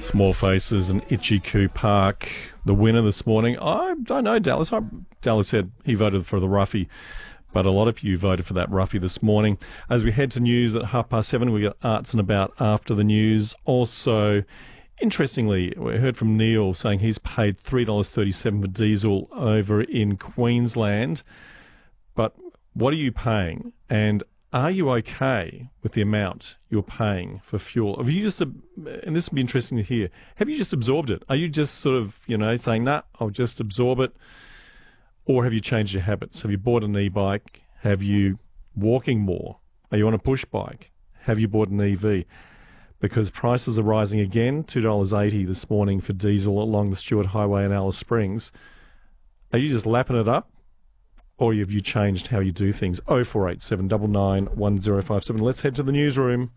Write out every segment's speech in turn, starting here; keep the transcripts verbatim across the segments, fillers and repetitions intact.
Small Faces and Itchy-Coo Park. The winner this morning, I don't know, Dallas. I, Dallas said he voted for the roughie, but a lot of you voted for that roughie this morning. As we head to news at half past seven, we got Arts and About after the news. Also, interestingly, we heard from Neil saying he's paid three dollars thirty-seven for diesel over in Queensland. But what are you paying? And are you okay with the amount you're paying for fuel? Have you just, and this would be interesting to hear, have you just absorbed it? Are you just sort of, you know, saying, nah, I'll just absorb it? Or have you changed your habits? Have you bought an e-bike? Have you walking more? Are you on a push bike? Have you bought an E V? Because prices are rising again, two dollars eighty this morning for diesel along the Stewart Highway in Alice Springs. Are you just lapping it up? Or have you changed how you do things? oh four eight seven nine nine one oh five seven. Let's head to the newsroom.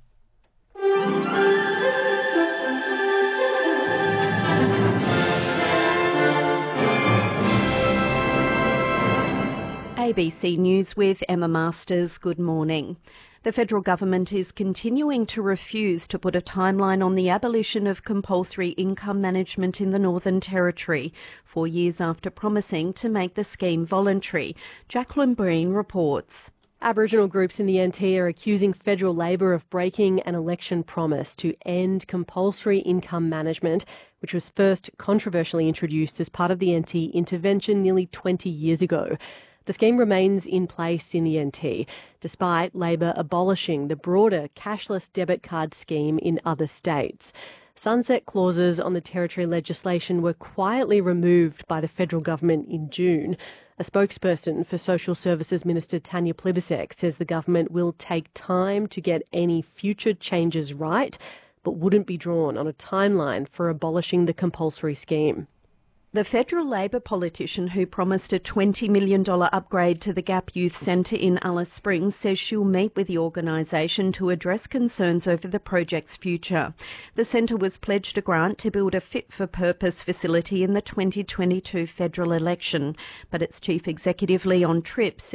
A B C News with Emma Masters. Good morning. The federal government is continuing to refuse to put a timeline on the abolition of compulsory income management in the Northern Territory, four years after promising to make the scheme voluntary. Jacqueline Breen reports. Aboriginal groups in the N T are accusing federal Labor of breaking an election promise to end compulsory income management, which was first controversially introduced as part of the N T intervention nearly twenty years ago. The scheme remains in place in the N T, despite Labor abolishing the broader cashless debit card scheme in other states. Sunset clauses on the Territory legislation were quietly removed by the federal government in June. A spokesperson for Social Services Minister Tanya Plibersek says the government will take time to get any future changes right, but wouldn't be drawn on a timeline for abolishing the compulsory scheme. The federal Labor politician who promised a twenty million dollars upgrade to the Gap Youth Centre in Alice Springs says she'll meet with the organisation to address concerns over the project's future. The centre was pledged a grant to build a fit-for-purpose facility in the twenty twenty-two federal election, but its chief executive Leon Tripp